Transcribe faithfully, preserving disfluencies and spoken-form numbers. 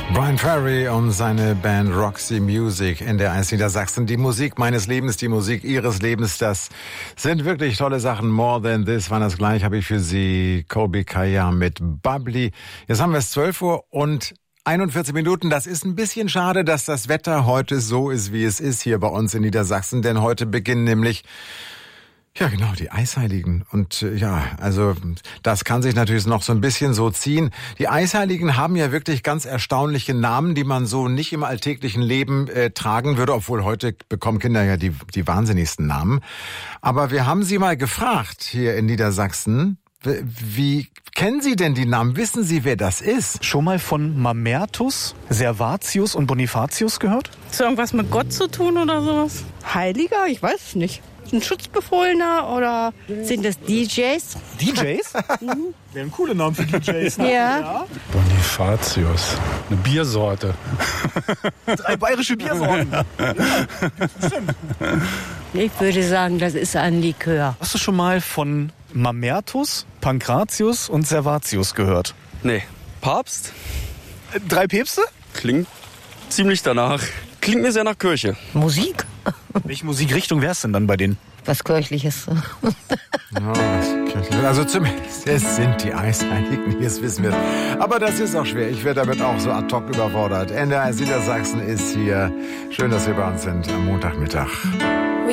Bryan Ferry und seine Band Roxy Music, N D R eins Niedersachsen. Die Musik meines Lebens, die Musik Ihres Lebens, das sind wirklich tolle Sachen. More Than This war das gleich, habe ich für Sie. Colbie Caillat mit Bubbly. Jetzt haben wir es zwölf Uhr und einundvierzig Minuten. Das ist ein bisschen schade, dass das Wetter heute so ist, wie es ist hier bei uns in Niedersachsen. Denn heute beginnen nämlich ja, genau, die Eisheiligen. Und äh, ja, also das kann sich natürlich noch so ein bisschen so ziehen. Die Eisheiligen haben ja wirklich ganz erstaunliche Namen, die man so nicht im alltäglichen Leben äh, tragen würde, obwohl heute bekommen Kinder ja die, die wahnsinnigsten Namen. Aber wir haben sie mal gefragt hier in Niedersachsen, wie, wie kennen Sie denn die Namen? Wissen Sie, wer das ist? Schon mal von Mamertus, Servatius und Bonifatius gehört? Ist irgendwas mit Gott zu tun oder sowas? Heiliger? Ich weiß es nicht. Ein Schutzbefohlener oder sind das D Js? D Js? Mhm. Wären coole Namen für D Js. Ne? Ja. ja. Bonifatius, eine Biersorte. Drei bayerische Biersorten. Ja. Stimmt. Ich würde sagen, das ist ein Likör. Hast du schon mal von Mamertus, Pankratius und Servatius gehört? Nee. Papst? Drei Päpste? Klingt ziemlich danach. Klingt mir sehr nach Kirche. Musik? Welche Musikrichtung wär's denn dann bei denen? Was Kirchliches. Ja, was Kirchliches. Also zumindest es sind die Eisheiligen, jetzt wissen wir es. Aber das ist auch schwer. Ich werde damit auch so ad hoc überfordert. N D R eins Niedersachsen ist hier. Schön, dass Sie bei uns sind am Montagmittag.